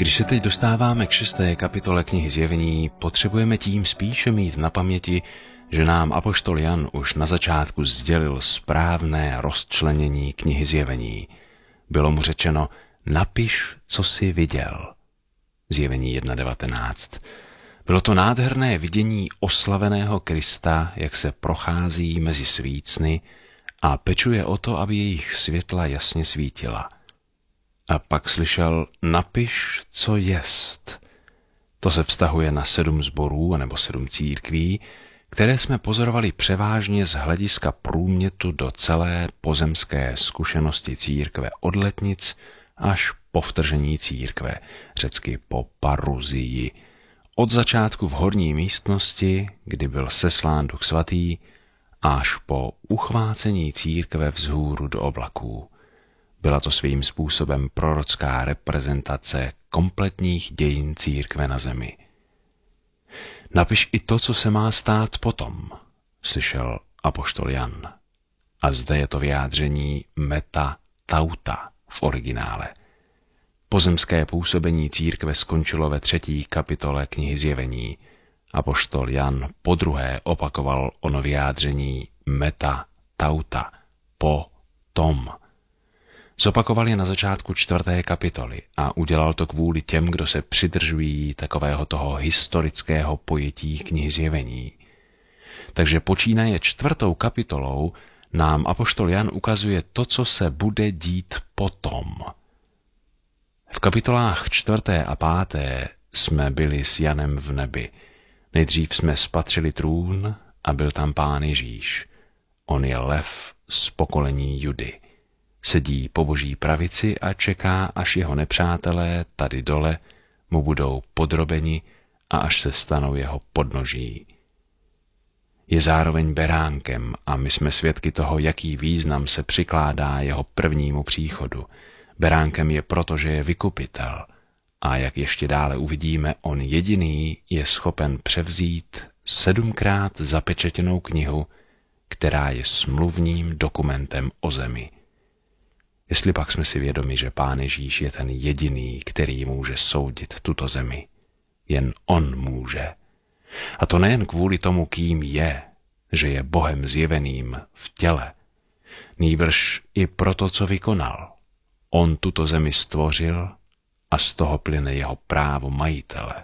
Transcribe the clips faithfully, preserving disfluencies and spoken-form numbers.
Když se teď dostáváme k šesté kapitole knihy Zjevení, potřebujeme tím spíše mít na paměti, že nám apoštol Jan už na začátku sdělil správné rozčlenění knihy Zjevení. Bylo mu řečeno, napiš, co jsi viděl. Zjevení jedna devatenáct. Bylo to nádherné vidění oslaveného Krista, jak se prochází mezi svícny a pečuje o to, aby jejich světla jasně svítila. A pak slyšel, napiš, co jest. To se vztahuje na sedm sborů nebo sedm církví, které jsme pozorovali převážně z hlediska průmětu do celé pozemské zkušenosti církve od letnic až po vtržení církve, řecky po paruzii. Od začátku v horní místnosti, kdy byl seslán Duch svatý, až po uchvácení církve vzhůru do oblaků. Byla to svým způsobem prorocká reprezentace kompletních dějin církve na zemi. Napiš i to, co se má stát potom, slyšel apoštol Jan. A zde je to vyjádření meta tauta v originále. Pozemské působení církve skončilo ve třetí kapitole knihy Zjevení. Apoštol Jan podruhé opakoval ono vyjádření meta tauta, po tom. Zopakoval je na začátku čtvrté kapitoly a udělal to kvůli těm, kdo se přidržují takového toho historického pojetí knihy Zjevení. Takže počínaje čtvrtou kapitolou nám apoštol Jan ukazuje to, co se bude dít potom. V kapitolách čtvrté a páté jsme byli s Janem v nebi. Nejdřív jsme spatřili trůn a byl tam Pán Ježíš. On je lev z pokolení Judy. Sedí po boží pravici a čeká, až jeho nepřátelé tady dole mu budou podrobeni a až se stanou jeho podnoží. Je zároveň beránkem a my jsme svědky toho, jaký význam se přikládá jeho prvnímu příchodu. Beránkem je proto, že je vykupitel a jak ještě dále uvidíme, on jediný je schopen převzít sedmkrát zapečetěnou knihu, která je smluvním dokumentem o zemi. Jestli pak jsme si vědomi, že Pán Ježíš je ten jediný, který může soudit tuto zemi. Jen on může. A to nejen kvůli tomu, kým je, že je Bohem zjeveným v těle, nýbrž i proto, co vykonal. On tuto zemi stvořil a z toho plyne jeho právo majitele.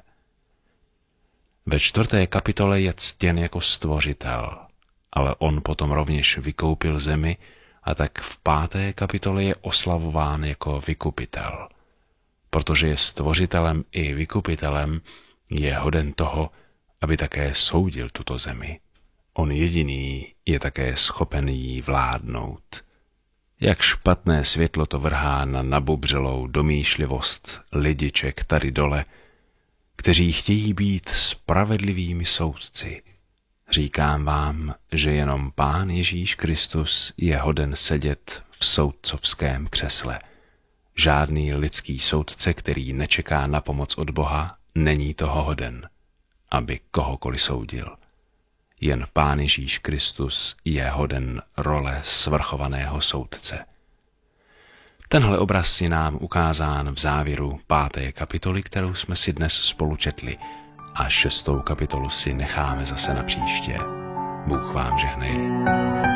Ve čtvrté kapitole je ctěn jako stvořitel, ale on potom rovněž vykoupil zemi a tak v páté kapitole je oslavován jako vykupitel. Protože je stvořitelem i vykupitelem, je hoden toho, aby také soudil tuto zemi. On jediný je také schopen jí vládnout. Jak špatné světlo to vrhá na nabubřelou domýšlivost lidiček tady dole, kteří chtějí být spravedlivými soudci. Říkám vám, že jenom Pán Ježíš Kristus je hoden sedět v soudcovském křesle. Žádný lidský soudce, který nečeká na pomoc od Boha, není toho hoden, aby kohokoliv soudil. Jen Pán Ježíš Kristus je hoden role svrchovaného soudce. Tenhle obraz je nám ukázán v závěru páté kapitoly, kterou jsme si dnes spolu četli, a šestou kapitolu si necháme zase na příště. Bůh vám žehnej.